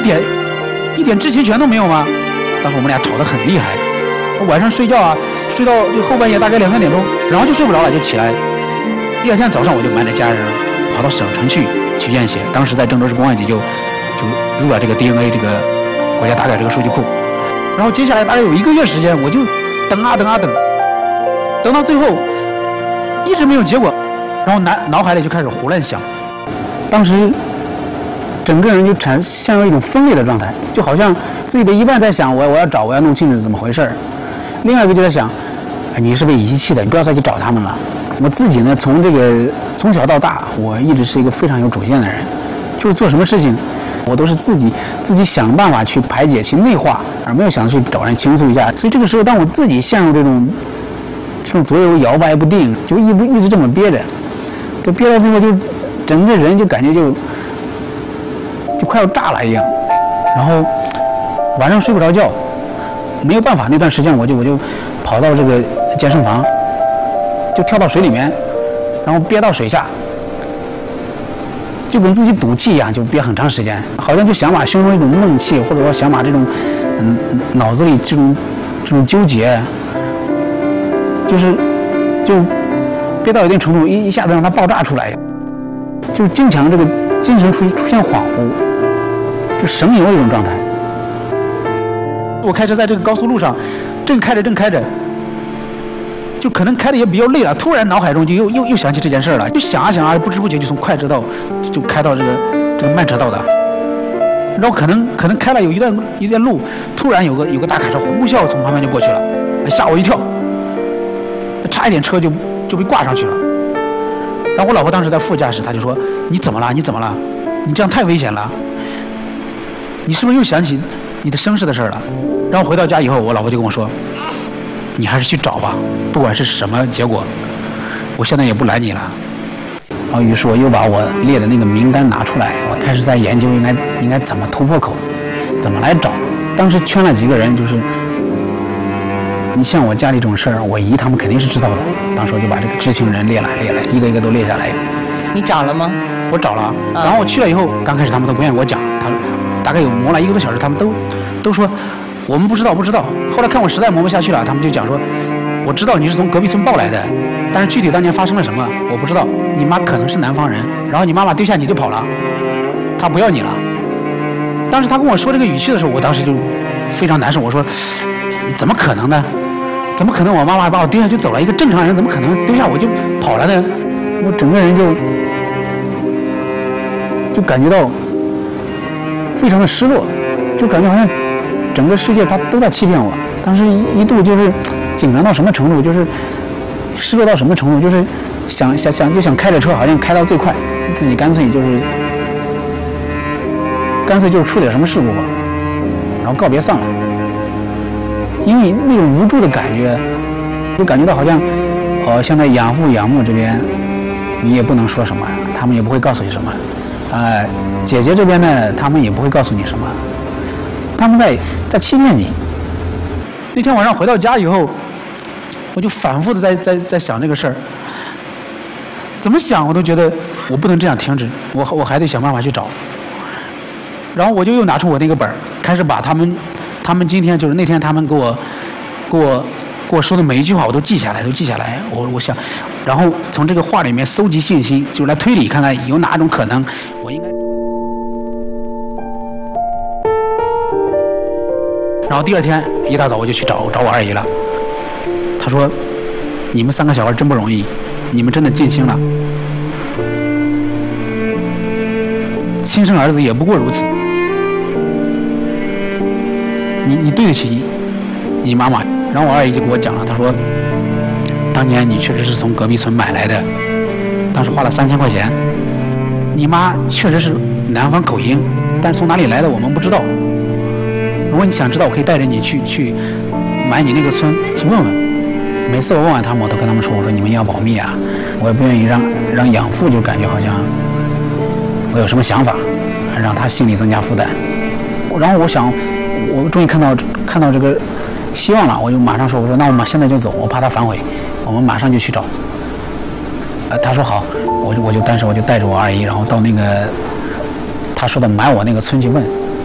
点知情权都没有吗？当时我们俩吵得很厉害，晚上睡觉啊，睡到就后半夜大概2、3点钟，然后就睡不着了，就起来。第二天早上我就瞒着家人跑到省城去验血，当时在郑州市公安局就入了这个 DNA 这个国家大改这个数据库。然后接下来大概有1个月时间，我就等啊等啊等，等到最后一直没有结果，然后脑海里就开始胡乱想。当时整个人就陷入一种分裂的状态，就好像自己的一半在想我要弄清楚怎么回事，另外一个就在想，你是被遗弃的，你不要再去找他们了。我自己呢，从小到大，我一直是一个非常有主见的人，就是做什么事情，我都是自己想办法去排解、去内化，而没有想去找人倾诉一下。所以这个时候，当我自己陷入这种左右摇摆不定，就一直这么憋着，就憋到最后就整个人就感觉就快要炸了一样，然后晚上睡不着觉，没有办法，那段时间我就跑到这个健身房，就跳到水里面，然后憋到水下，就跟自己赌气一样，就憋很长时间，好像就想把胸中一种闷气，或者说想把这种脑子里这种纠结，就憋到一定程度，一下子让它爆炸出来，就是经常这个精神出现恍惚，就神游一种状态。我开车在这个高速路上，正开着，就可能开的也比较累了，突然脑海中就又想起这件事了，就想啊，不知不觉就从快车道就开到这个慢车道的，然后可能开了有一段路，突然有个大卡车呼啸从旁边就过去了，吓我一跳，差一点车就被挂上去了。然后我老婆当时在副驾驶，她就说：“你怎么了？你这样太危险了，你是不是又想起你的身世的事了？”然后回到家以后，我老婆就跟我说：“你还是去找吧，不管是什么结果，我现在也不拦你了。”然后于是我又把我列的那个名单拿出来，我开始在研究应该怎么突破口，怎么来找。当时圈了几个人，就是你像我家里这种事儿，我姨他们肯定是知道的。当时我就把这个知情人列来，一个一个都列下来。 你找了吗？ 我找了，然后我去了以后，刚开始他们都不愿意我讲，他大概有磨了1个多小时，他们都说我们不知道。后来看我实在磨不下去了，他们就讲说，我知道你是从隔壁村抱来的，但是具体当年发生了什么我不知道。你妈可能是南方人，然后你妈妈丢下你就跑了，她不要你了。当时他跟我说这个语气的时候，我当时就非常难受。我说，怎么可能呢？怎么可能我妈妈把我丢下就走了？一个正常人怎么可能丢下我就跑了呢？我整个人就感觉到非常的失落，就感觉好像整个世界它都在欺骗我。当时一度就是紧张到什么程度，就是失落到什么程度，就是想开着车，好像开到最快，自己干脆就是出点什么事故吧，然后告别算了。因为那种无助的感觉，就感觉到好像像在养父养母这边，你也不能说什么，他们也不会告诉你什么。姐姐这边呢，他们也不会告诉你什么，他们在欺骗你。那天晚上回到家以后，我就反复的在想这个事儿，怎么想我都觉得我不能这样停止，我还得想办法去找。然后我就又拿出我那个本儿，开始把他们今天就是那天他们给我说的每一句话我都记下来。我想，然后从这个话里面搜集信息，就是来推理看看有哪种可能我应该。然后第二天一大早我就去找我二姨了。她说：“你们3个小孩真不容易，你们真的尽心了。亲生儿子也不过如此。你对得起你妈妈。”然后我二姨就给我讲了，她说：“当年你确实是从隔壁村买来的，当时花了3000块钱。你妈确实是南方口音，但是从哪里来的我们不知道。如果你想知道，我可以带着你去买你那个村去问问。”每次我问完他们，我都跟他们说：“我说你们要保密啊，我也不愿意让养父就感觉好像我有什么想法，让他心里增加负担。”然后我想，我终于看到这个希望了，我就马上说：“我说那我们现在就走，我怕他反悔，我们马上就去找。”他说好，但是我就带着我二姨，然后到那个他说的买我那个村去问。